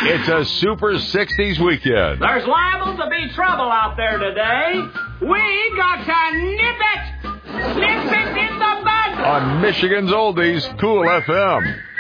It's a Super 60s weekend. There's liable to be trouble out there today. We got to nip it! Nip it in the bud! On Michigan's Oldies, Cool FM.